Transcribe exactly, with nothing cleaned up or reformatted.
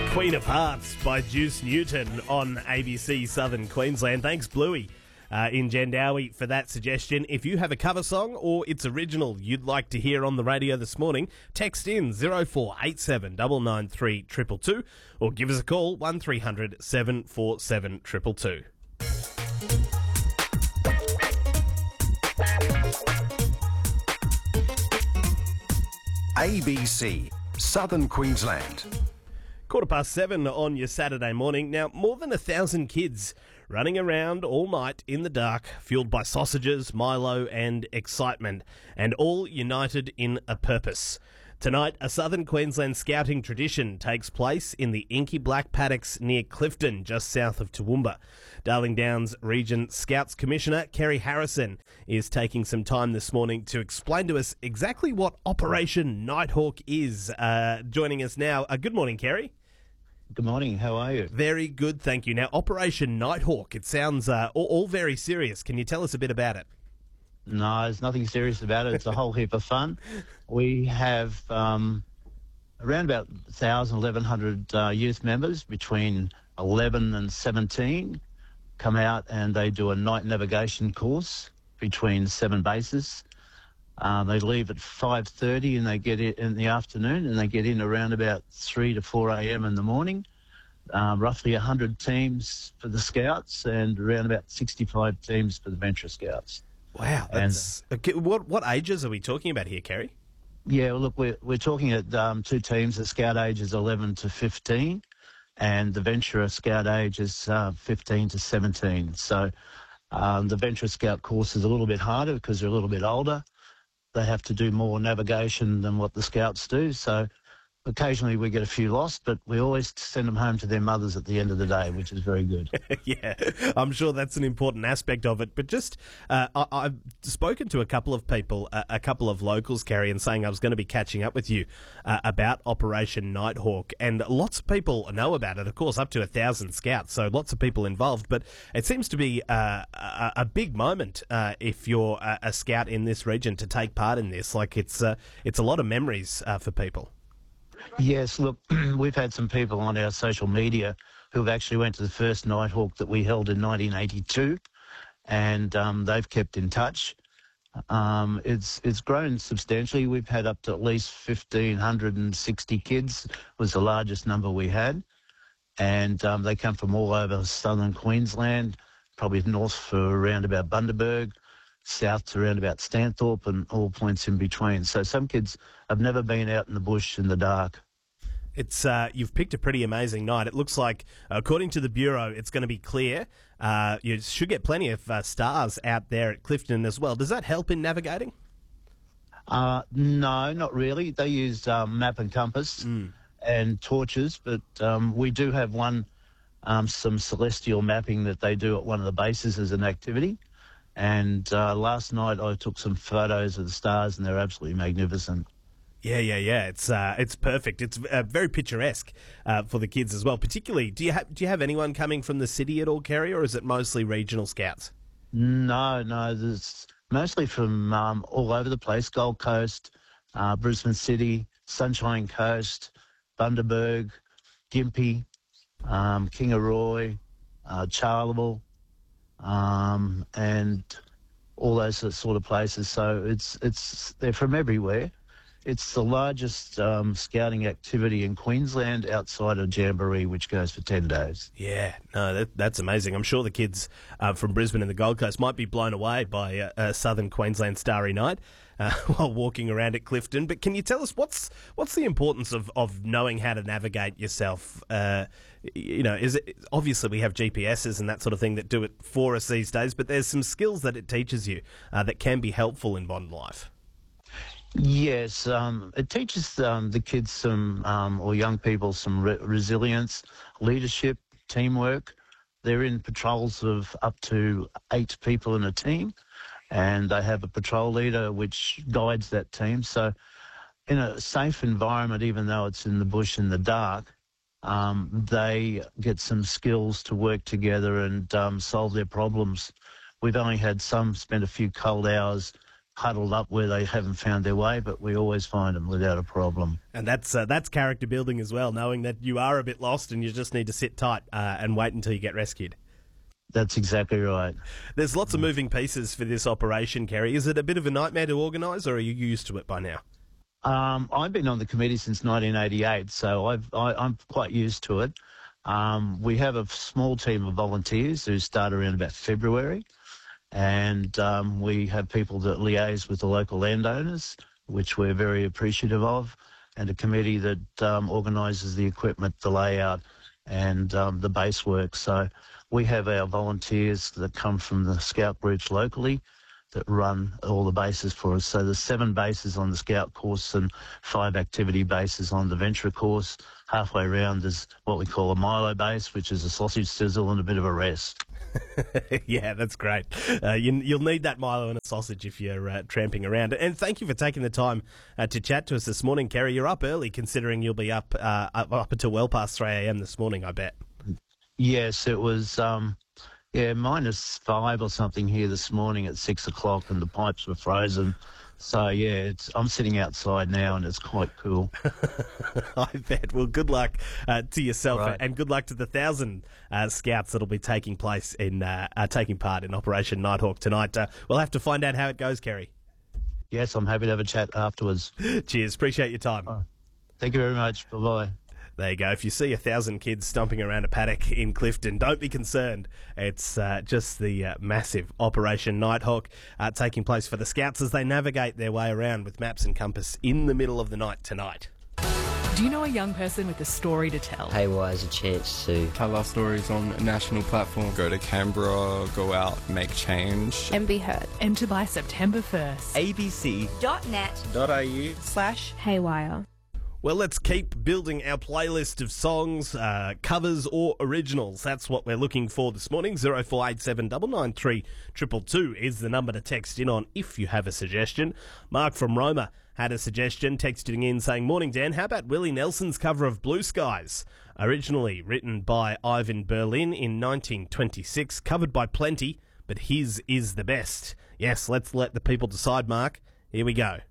Queen of Hearts by Juice Newton on A B C Southern Queensland. Thanks, Bluey, uh, in Jandowie for that suggestion. If you have a cover song or it's original you'd like to hear on the radio this morning, text in zero four eight seven nine nine three two two two or give us a call one three hundred seven four seven two two two. A B C Southern Queensland. Quarter past seven on your Saturday morning. Now, more than a thousand kids running around all night in the dark, fueled by sausages, Milo and excitement, and all united in a purpose. Tonight, a Southern Queensland scouting tradition takes place in the Inky Black Paddocks near Clifton, just south of Toowoomba. Darling Downs Region Scouts Commissioner Kerry Harrison is taking some time this morning to explain to us exactly what Operation Nighthawk is. Uh, joining us now. Uh, good morning, Kerry. Good morning. How are you? Very good, thank you. Now, Operation Nighthawk, it sounds uh, all, all very serious. Can you tell us a bit about it? No, there's nothing serious about it. It's a whole heap of fun. We have um, around about one thousand, eleven hundred uh, youth members between eleven and seventeen come out and they do a night navigation course between seven bases. Uh, they leave at five thirty and they get in in the afternoon and they get in around about three to four a.m. in the morning. Uh, roughly one hundred teams for the Scouts and around about sixty-five teams for the Venture Scouts. Wow, that's and, okay, what what ages are we talking about here, Kerry? Yeah, well, look, we're we're talking at um, two teams. The Scout age is eleven to fifteen, and the Venture Scout age is uh, fifteen to seventeen. So um, the Venture Scout course is a little bit harder because they're a little bit older. They have to do more navigation than what the Scouts do. So occasionally we get a few lost, but we always send them home to their mothers at the end of the day, which is very good. Yeah, I'm sure that's an important aspect of it. But just, uh, I, I've spoken to a couple of people, uh, a couple of locals, Kerry, and saying I was going to be catching up with you uh, about Operation Nighthawk. And lots of people know about it, of course, up to a thousand scouts, so lots of people involved. But it seems to be uh, a, a big moment uh, if you're a, a scout in this region to take part in this. Like, it's, uh, it's a lot of memories uh, for people. Yes, look, we've had some people on our social media who've actually went to the first Nighthawk that we held in nineteen eighty-two, and um, they've kept in touch. Um, it's it's grown substantially. We've had up to at least one thousand five hundred sixty kids was the largest number we had, and um, they come from all over southern Queensland, probably north for around about Bundaberg, south to around about Stanthorpe and all points in between. So some kids have never been out in the bush in the dark. It's uh, you've picked a pretty amazing night. It looks like, according to the Bureau, it's going to be clear. Uh, you should get plenty of uh, stars out there at Clifton as well. Does that help in navigating? Uh, no, not really. They use um, map and compass mm. and torches, but um, we do have one, um, some celestial mapping that they do at one of the bases as an activity. And uh, last night I took some photos of the stars, and they're absolutely magnificent. Yeah, yeah, yeah. It's uh, it's perfect. It's uh, very picturesque uh, for the kids as well. Particularly, do you have do you have anyone coming from the city at all, Kerry, or is it mostly regional scouts? No, no. There's mostly from um, all over the place: Gold Coast, uh, Brisbane City, Sunshine Coast, Bundaberg, Gympie, um, Kingaroy, uh, Charleville. Um, and all those sort of places. So it's it's they're from everywhere. It's the largest um, scouting activity in Queensland outside of Jamboree, which goes for ten days. Yeah, no, that, that's amazing. I'm sure the kids uh, from Brisbane and the Gold Coast might be blown away by uh, a Southern Queensland Starry Night uh, while walking around at Clifton. But can you tell us what's what's the importance of, of knowing how to navigate yourself? Uh, you know, is it obviously we have G P S's and that sort of thing that do it for us these days, but there's some skills that it teaches you uh, that can be helpful in modern life. Yes, um, it teaches um, the kids some, um, or young people, some re- resilience, leadership, teamwork. They're in patrols of up to eight people in a team, and they have a patrol leader which guides that team. So in a safe environment, even though it's in the bush in the dark, um, they get some skills to work together and um, solve their problems. We've only had some spend a few cold hours huddled up where they haven't found their way, but we always find them without a problem. And that's uh, that's character building as well, knowing that you are a bit lost and you just need to sit tight uh, and wait until you get rescued. That's exactly right. There's lots of moving pieces for this operation, Kerry. Is it a bit of a nightmare to organise, or are you used to it by now? Um, I've been on the committee since nineteen eighty-eight, so I've, I, I'm quite used to it. Um, we have a small team of volunteers who start around about February, and um, we have people that liaise with the local landowners, which we're very appreciative of, and a committee that um, organises the equipment, the layout, and um, the base work. So we have our volunteers that come from the scout groups locally that run all the bases for us. So there's seven bases on the scout course and five activity bases on the venture course. Halfway around is what we call a Milo base, which is a sausage sizzle and a bit of a rest. Yeah, that's great. Uh, you, you'll need that Milo and a sausage if you're uh, tramping around. And thank you for taking the time uh, to chat to us this morning, Kerry. You're up early, considering you'll be up uh, up, up until well past three a.m. this morning, I bet. Yes, it was, um, yeah, minus five or something here this morning at six o'clock, and the pipes were frozen. So, yeah, it's, I'm sitting outside now, and it's quite cool. I bet. Well, good luck uh, to yourself, Right. and good luck to the thousand uh, scouts that'll be taking place in uh, uh, taking part in Operation Nighthawk tonight. Uh, we'll have to find out how it goes, Kerry. Yes, I'm happy to have a chat afterwards. Cheers. Appreciate your time. Oh, thank you very much. Bye-bye. There you go. If you see a thousand kids stomping around a paddock in Clifton, don't be concerned. It's uh, just the uh, massive Operation Nighthawk uh, taking place for the Scouts as they navigate their way around with maps and compass in the middle of the night tonight. Do you know a young person with a story to tell? Haywire is a chance to tell our stories on a national platform. Go to Canberra, go out, make change. And be heard. Enter by September first. abc.net.au slash Haywire. Well, let's keep building our playlist of songs, uh, covers or originals. That's what we're looking for this morning. zero four eight seven nine nine three two two two is the number to text in on if you have a suggestion. Mark from Roma had a suggestion, texting in saying, "Morning, Dan. How about Willie Nelson's cover of Blue Skies? Originally written by Ivan Berlin in nineteen twenty-six, covered by plenty, but his is the best." Yes, let's let the people decide, Mark. Here we go.